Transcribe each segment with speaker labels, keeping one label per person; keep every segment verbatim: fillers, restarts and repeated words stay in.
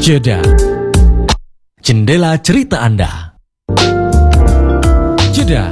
Speaker 1: Jeda, jendela cerita Anda. Jeda.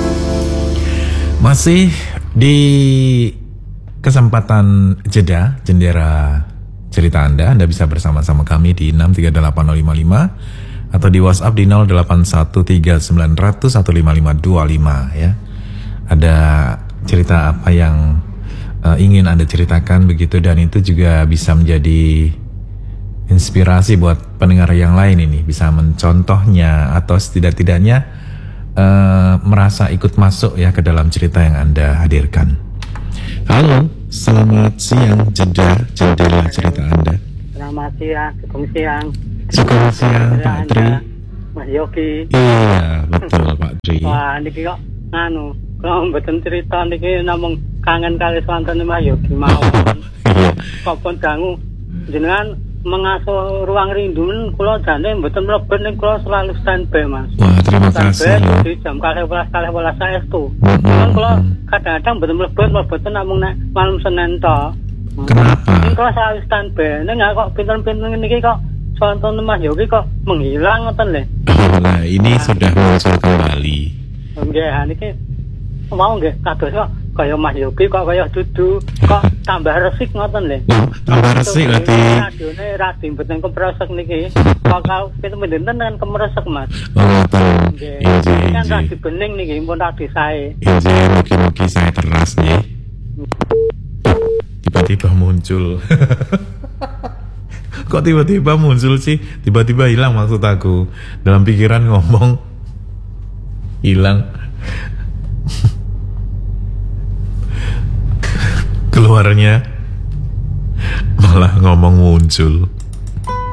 Speaker 2: Masih di kesempatan jeda, jendela cerita Anda. Anda bisa bersama-sama kami di enam tiga delapan nol lima lima atau di WhatsApp di nol delapan satu tiga sembilan nol nol satu lima lima dua lima ya. Ada cerita apa yang uh, ingin Anda ceritakan begitu, dan itu juga bisa menjadi inspirasi buat pendengar yang lain ini, bisa mencontohnya atau setidak-tidaknya uh, merasa ikut masuk ya ke dalam cerita yang Anda hadirkan. Halo, selamat siang jeda jendela cerita Anda.
Speaker 3: Selamat siang, syukur siang.
Speaker 2: Syukur siang Pak Tri.
Speaker 3: Mas Yogi.
Speaker 2: Iya, betul Pak Tri.
Speaker 3: Wah, niki kok nganu, kalau mboten cerita niki namung kangen kali swanten Mas Yogi mawon.
Speaker 2: Iya.
Speaker 3: Kok pun dangu jenengan mengasuh ruang rindu kula jane mboten mlebet ning kula selalu standby Mas.
Speaker 2: Wah, terima kasih loh.
Speaker 3: Di jam kalih welas kalih welas saestu.
Speaker 2: Mm-hmm.
Speaker 3: Cuman kula kadang-kadang mboten mlebet mlebet namung nek malam Senin tok.
Speaker 2: Kenapa?
Speaker 3: Ning kula selalu standby. Ning kok pinten-pinten niki kok swanten Mas Yogi kok menghilang ngoten lho.
Speaker 2: Oh, nah, ini nah. Sudah muncul kembali.
Speaker 3: Nggih, niki mau nggih kados kok kaya Mas Yogi kok kaya dudu kok tambah resik ngoten lho.
Speaker 2: Oh, tambah resik berarti.
Speaker 3: Radione radi mboten kemresek niki. Kok kau pinten-pinten kan kemresek Mas.
Speaker 2: Oh, betul.
Speaker 3: Nggih. Kan radi bening niki pun radi sae.
Speaker 2: Nggih, mugi-mugi saya teras nggih. Tiba-tiba muncul. Kok tiba-tiba muncul sih? Tiba-tiba hilang maksud aku. Dalam pikiran ngomong hilang. Keluarnya malah ngomong muncul.